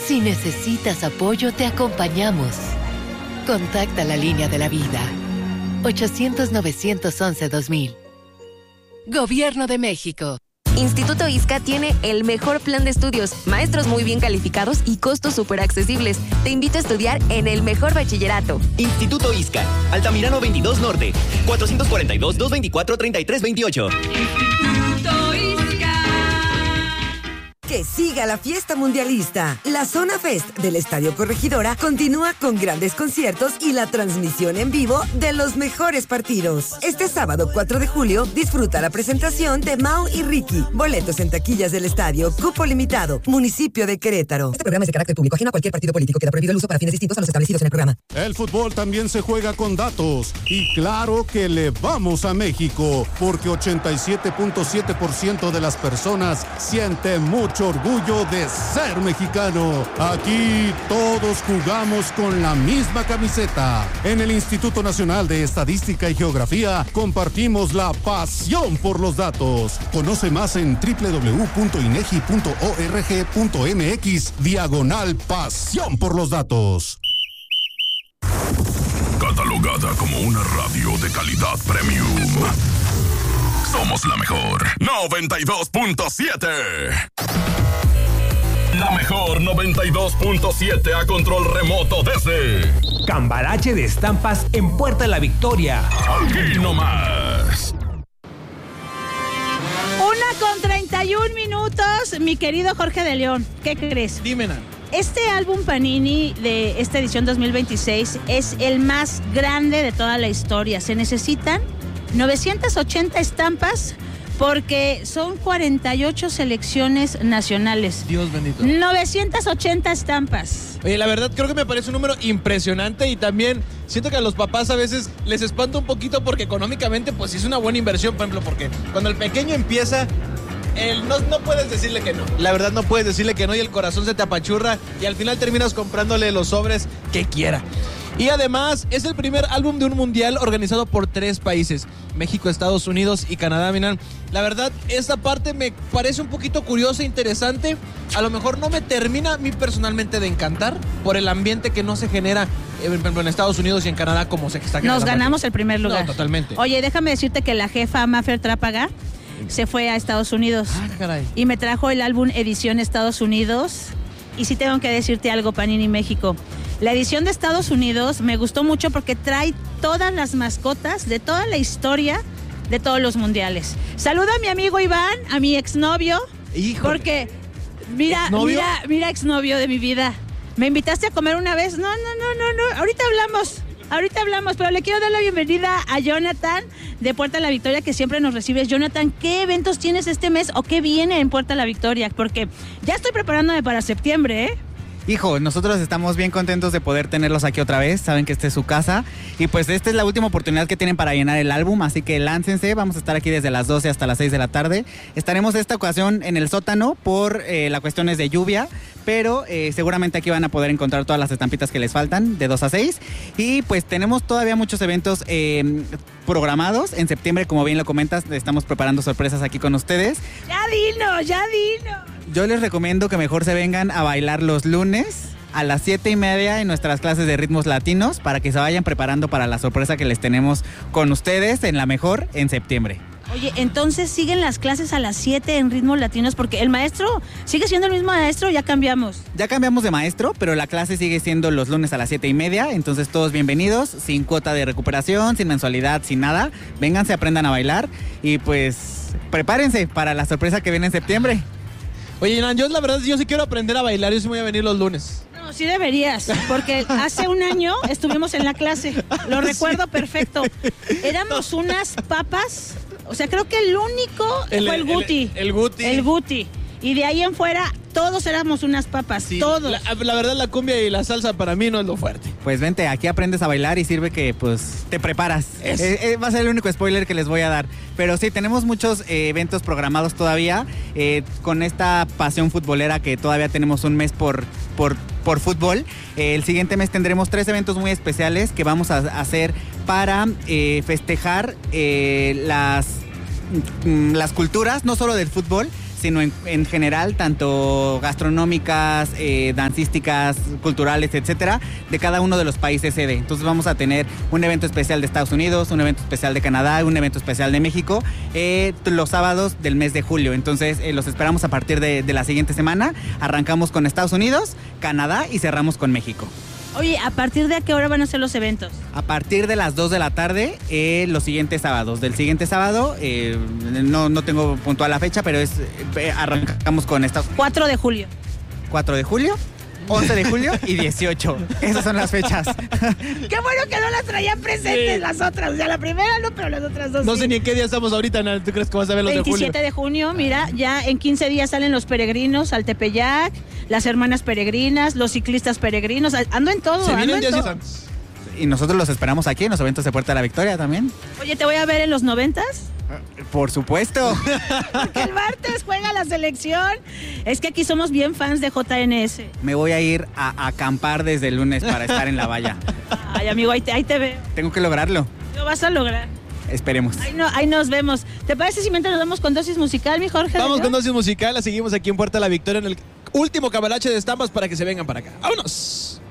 Si necesitas apoyo, te acompañamos. Contacta la línea de la vida. 800-911-2000. Gobierno de México. Instituto ISCA tiene el mejor plan de estudios, maestros muy bien calificados y costos súper accesibles. Te invito a estudiar en el mejor bachillerato. Instituto ISCA, Altamirano 22 Norte, 442-224-3328. Instituto ISCA. Que siga la fiesta mundialista. La Zona Fest del Estadio Corregidora continúa con grandes conciertos y la transmisión en vivo de los mejores partidos. Este sábado 4 de julio disfruta la presentación de Mau y Ricky. Boletos en taquillas del estadio, cupo limitado, municipio de Querétaro. Este programa es de carácter público, ajeno a cualquier partido político. Queda prohibido el uso para fines distintos a los establecidos en el programa. El fútbol también se juega con datos. Y claro que le vamos a México, porque 87.7% de las personas sienten mucho orgullo de ser mexicano. Aquí todos jugamos con la misma camiseta. En el Instituto Nacional de Estadística y Geografía compartimos la pasión por los datos. Conoce más en www.inegi.org.mx/pasión por los datos. Catalogada como una radio de calidad premium. Somos la mejor 92.7. La mejor 92.7 a control remoto desde Cambalache de Estampas en Puerta La Victoria. Aquí nomás. 1:31, mi querido Jorge de León. ¿Qué crees? Dime, Nan. Este álbum Panini de esta edición 2026 es el más grande de toda la historia. Se necesitan 980 estampas porque son 48 selecciones nacionales. Dios bendito. 980 estampas. Oye, la verdad creo que me parece un número impresionante y también siento que a los papás a veces les espanta un poquito porque económicamente pues es una buena inversión, por ejemplo, porque cuando el pequeño empieza, no puedes decirle que no. La verdad no puedes decirle que no y el corazón se te apachurra y al final terminas comprándole los sobres que quiera. Y además es el primer álbum de un mundial organizado por 3 países, México, Estados Unidos y Canadá, Minan. La verdad, esta parte me parece un poquito curiosa e interesante. A lo mejor no me termina a mí personalmente de encantar por el ambiente que no se genera en Estados Unidos y en Canadá como se está generando. Nos ganamos el primer lugar. No, totalmente. Oye, déjame decirte que la jefa Mafer Trápaga se fue a Estados Unidos. Caray. Y me trajo el álbum Edición Estados Unidos. Y sí tengo que decirte algo, Panini México. La edición de Estados Unidos me gustó mucho porque trae todas las mascotas de toda la historia de todos los mundiales. Saluda a mi amigo Iván, a mi exnovio. Híjole. Porque, mira, exnovio de mi vida. ¿Me invitaste a comer una vez? No. Ahorita hablamos, pero le quiero dar la bienvenida a Jonathan de Puerta La Victoria, que siempre nos recibes. Jonathan, ¿qué eventos tienes este mes o qué viene en Puerta La Victoria? Porque ya estoy preparándome para septiembre, ¿eh? Hijo, nosotros estamos bien contentos de poder tenerlos aquí otra vez, saben que esta es su casa y pues esta es la última oportunidad que tienen para llenar el álbum, así que láncense, vamos a estar aquí desde las 12 hasta las 6 de la tarde. Estaremos esta ocasión en el sótano por las cuestiones de lluvia, pero seguramente aquí van a poder encontrar todas las estampitas que les faltan de 2 a 6 y pues tenemos todavía muchos eventos programados. En septiembre, como bien lo comentas, estamos preparando sorpresas aquí con ustedes. Ya dino. Yo les recomiendo que mejor se vengan a bailar los lunes a las 7:30 en nuestras clases de ritmos latinos para que se vayan preparando para la sorpresa que les tenemos con ustedes en la mejor en septiembre. Oye, entonces siguen las clases a las 7 en ritmos latinos porque el maestro sigue siendo el mismo maestro o ya cambiamos. Ya cambiamos de maestro, pero la clase sigue siendo los lunes a las 7:30, entonces todos bienvenidos, sin cuota de recuperación, sin mensualidad, sin nada. Vénganse, aprendan a bailar y pues prepárense para la sorpresa que viene en septiembre. Oye, Nan, yo la verdad, yo sí quiero aprender a bailar, yo sí voy a venir los lunes. No, sí deberías, porque hace un año estuvimos en la clase, lo recuerdo perfecto. Éramos unas papas, o sea, creo que el único fue el Guti. El Guti. El Guti. Y de ahí en fuera, todos éramos unas papas, sí, todos. La verdad, la cumbia y la salsa para mí no es lo fuerte. Pues vente, aquí aprendes a bailar y sirve que pues te preparas. Va a ser el único spoiler que les voy a dar. Pero sí, tenemos muchos eventos programados todavía con esta pasión futbolera que todavía tenemos un mes por fútbol. El siguiente mes tendremos 3 eventos muy especiales que vamos a hacer para festejar las culturas, no solo del fútbol, sino en general, tanto gastronómicas, dancísticas, culturales, etcétera, de cada uno de los países sede. Entonces vamos a tener un evento especial de Estados Unidos, un evento especial de Canadá, un evento especial de México, los sábados del mes de julio. Entonces los esperamos a partir de la siguiente semana. Arrancamos con Estados Unidos, Canadá y cerramos con México. Oye, ¿a partir de qué hora van a ser los eventos? A partir de las 2 de la tarde, los siguientes sábados. Del siguiente sábado, no tengo puntual la fecha, pero arrancamos con estas. 4 de julio. 4 de julio, 11 de julio y 18. Esas son las fechas. Qué bueno que no las traía presentes las otras. O sea, la primera no, pero las otras dos No sí. sé ni en qué día estamos ahorita, Ana. ¿Tú crees que vas a ver los 27 de julio? de junio, mira, ya en 15 días salen los peregrinos al Tepeyac, las hermanas peregrinas, los ciclistas peregrinos. Ando en todo, Se ando vienen en días todo. santos. Y nosotros los esperamos aquí en los eventos de Puerta de la Victoria también. Oye, ¿te voy a ver en los 90s? Por supuesto. Porque el martes juega la selección. Es que aquí somos bien fans de JNS. Me voy a ir a acampar desde el lunes para estar en la valla. Ay, amigo, ahí te veo. Tengo que lograrlo. Lo vas a lograr. Esperemos. Ahí nos vemos. ¿Te parece si mientras nos vamos con dosis musical, mi Jorge? Vamos con dosis musical, la seguimos aquí en Puerta de la Victoria en el último cambalache de estampas para que se vengan para acá. ¡Vámonos!